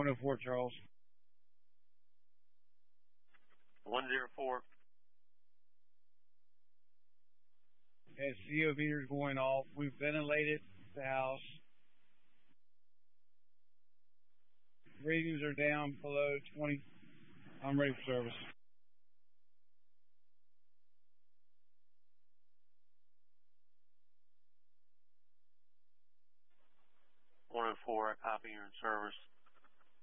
104 Charles. 104. As CO meter's going off, we've ventilated the house. Readings are down below 20. I'm ready for service. 104, I copy, you're in service.